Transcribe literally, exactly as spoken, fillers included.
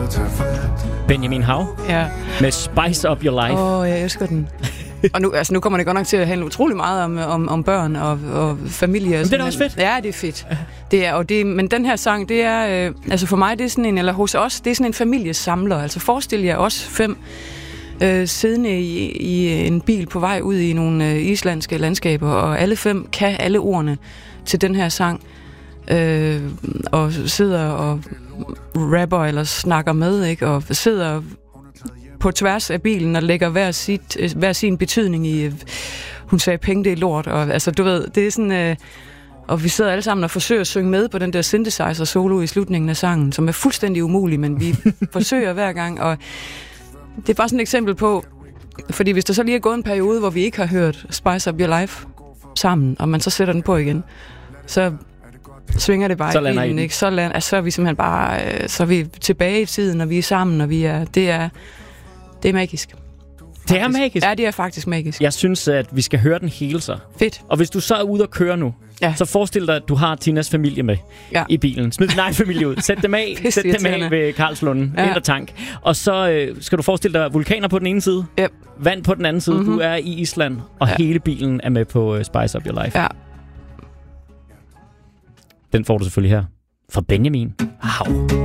Benjamin Hav Ja. med Spice Up Your Life. Åh, oh, jeg elsker den. Og nu, altså, nu kommer det godt nok til at handle utrolig meget om, om, om børn og, og familie. Men det er da også fedt. Ja, det er fedt. Det er, og det, men den her sang, det er, øh, altså for mig, det er sådan en, eller hos os, det er sådan en familiesamler. Altså forestil jer os fem øh, siddende i, i en bil på vej ud i nogle øh, islandske landskaber, og alle fem kan alle ordene til den her sang. Øh, og sidder og rapper eller snakker med, ikke? Og sidder på tværs af bilen og lægger hver, sit, hver sin betydning i, hun sagde penge, det er lort, og altså du ved, det er sådan, øh, og vi sidder alle sammen og forsøger at synge med på den der synthesizer solo i slutningen af sangen, som er fuldstændig umulig, men vi forsøger hver gang, og det er bare sådan et eksempel på, fordi hvis der så lige er gået en periode, hvor vi ikke har hørt Spice Up Your Life sammen, og man så sætter den på igen, så svinger det bare så i bilen, ikke? Så, land, altså, så er vi simpelthen bare, øh, så er vi tilbage i tiden, og vi er sammen, og vi er, det er, det er magisk. Faktisk. Det er magisk? Ja, det er faktisk magisk. Jeg synes, at vi skal høre den hele så. Fedt. Og hvis du så er ude og køre nu, ja. så forestil dig, at du har Tinas familie med ja. i bilen. Smid din egen familie ud. Sæt dem af, Sæt dem af ved Karlslunde. Ja. Ind og tank. Og så øh, skal du forestille dig vulkaner på den ene side, yep. vand på den anden side. Mm-hmm. Du er i Island, og ja. hele bilen er med på uh, Spice Up Your Life. Ja. Den får du selvfølgelig her fra Benjamin Hav.